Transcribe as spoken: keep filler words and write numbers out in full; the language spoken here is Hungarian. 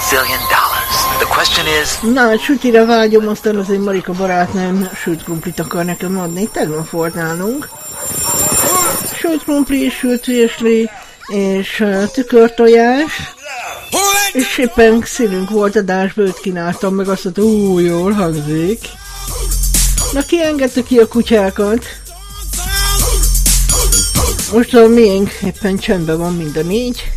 zillion dollars. The question is... Na, sütire vágyom, aztán az én Marika barátnőm sült krumplit akar nekem adni. Tegnap volt nálunk. Sült krumpli, sült virsli, és uh, tükörtojás. És éppen szívünk volt adásba, őt kínáltam meg, azt mondta, ú, jól hangzik. Na, ki engedte ki a kutyákat? Most a miénk éppen csendben van mind a négy.